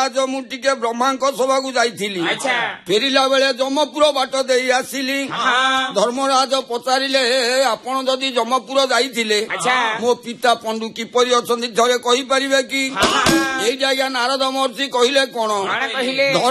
ଆଜ ମୁଁ ଟିକେ ବ୍ରହ୍ମାଙ୍କ ସଭାକୁ ଯାଇଥିଲି ଫେରିଲା ବେଳେ ଯମପୁର ବାଟ ଦେଇ ଆସିଲି ଧର୍ମରାଜ ପଚାରିଲେ ଆପଣ ଯଦି ଯମପୁର ଯାଇଥିଲେ ମୋ ପିତା ପଣ୍ଡୁ କିପରି ଅଛନ୍ତି ଥରେ କହିପାରିବେ କି? ଏଇଟା ଆଜ୍ଞା ନାରଦ ମହର୍ଷି କହିଲେ କଣ